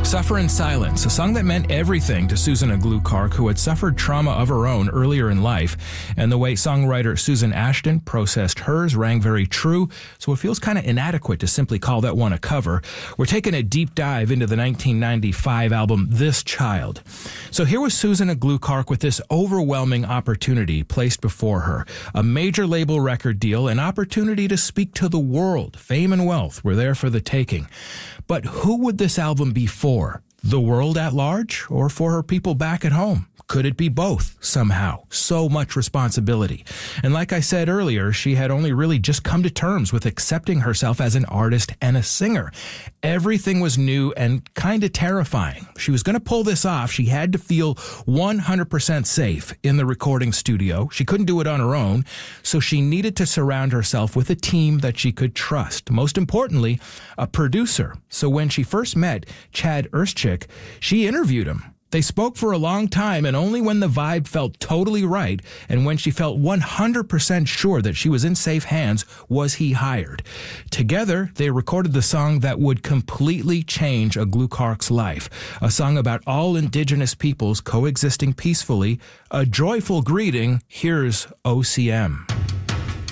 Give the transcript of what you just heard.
Suffer in Silence, a song that meant everything to Susan Aglukark, who had suffered trauma of her own earlier in life. And the way songwriter Susan Ashton processed hers rang very true, so it feels kind of inadequate to simply call that one a cover. We're taking a deep dive into the 1995 album This Child. So here was Susan Aglukark with this overwhelming opportunity placed before her. A major label record deal, an opportunity to speak to the world. Fame and wealth were there for the taking. But who would this album be for? The world at large, or for her people back at home? Could it be both somehow? So much responsibility. And like I said earlier, she had only really just come to terms with accepting herself as an artist and a singer. Everything was new and kind of terrifying. She was going to pull this off. She had to feel 100% safe in the recording studio. She couldn't do it on her own, so she needed to surround herself with a team that she could trust. Most importantly, a producer. So when she first met Chad Erschik, she interviewed him. They spoke for a long time, and only when the vibe felt totally right and when she felt 100% sure that she was in safe hands was he hired. Together, they recorded the song that would completely change Aglukark's life, a song about all Indigenous peoples coexisting peacefully, a joyful greeting. Here's OCM.